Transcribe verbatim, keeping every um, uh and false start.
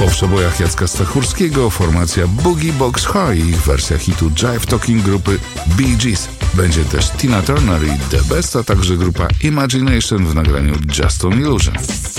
Po przebojach Jacka Stachurskiego formacja Boogie Box High i ich wersja hitu Jive Talking grupy Bee Gees. Będzie też Tina Turner i The Best, a także grupa Imagination w nagraniu Just an Illusion.